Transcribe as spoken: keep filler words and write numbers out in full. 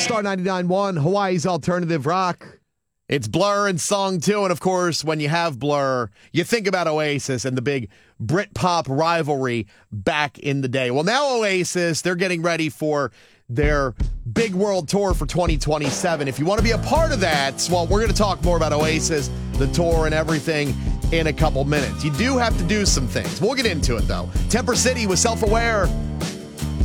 Star ninety-nine point one, Hawaii's alternative rock. It's Blur and Song two, and of course, when you have Blur, you think about Oasis and the big Britpop rivalry back in the day. Well, now Oasis, they're getting ready for their big world tour for twenty twenty-seven. If you want to be a part of that, well, we're going to talk more about Oasis, the tour, and everything in a couple minutes. You do have to do some things. We'll get into it, though. Temper City with Self-Aware.